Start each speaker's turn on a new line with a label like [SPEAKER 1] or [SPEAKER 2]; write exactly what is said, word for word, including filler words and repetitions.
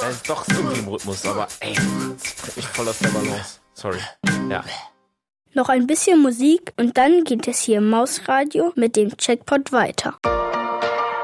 [SPEAKER 1] ist doch irgendwie im Rhythmus, aber ey, das bringt mich voll aus der Balance. Sorry. Ja.
[SPEAKER 2] Noch ein bisschen Musik und dann geht es hier im Mausradio mit dem Checkpot weiter.